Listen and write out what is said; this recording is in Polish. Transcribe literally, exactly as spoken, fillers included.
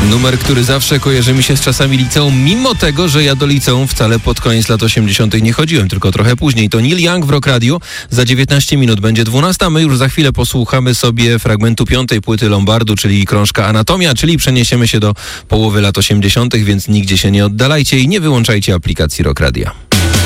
Numer, który zawsze kojarzy mi się z czasami liceum, mimo tego, że ja do liceum wcale pod koniec lat osiemdziesiątych nie chodziłem, tylko trochę później. To Neil Young w Rock Radio. Za dziewiętnaście minut będzie dwunasta. My już za chwilę posłuchamy sobie fragmentu piątej płyty Lombardu, czyli krążka Anatomia, czyli przeniesiemy się do połowy lat osiemdziesiątych, więc nigdzie się nie oddalajcie i nie wyłączajcie aplikacji Rock Radia.